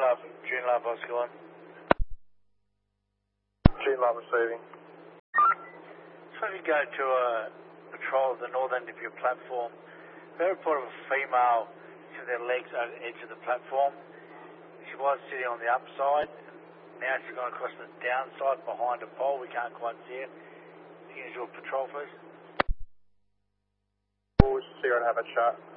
June Lab, Oscar 1. June Lab receiving. So if you go to a patrol of the north end of your platform, they report of a female with their legs over the edge of the platform. She was sitting on the upside. Now she's gone across the downside behind a pole. We can't quite see it. You can do a patrol first. We'll just see her and have a chat.